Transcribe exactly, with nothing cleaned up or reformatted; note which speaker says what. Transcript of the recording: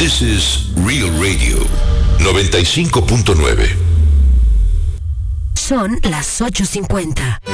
Speaker 1: This is Real Radio noventa y cinco punto nueve.
Speaker 2: Son las ocho cincuenta.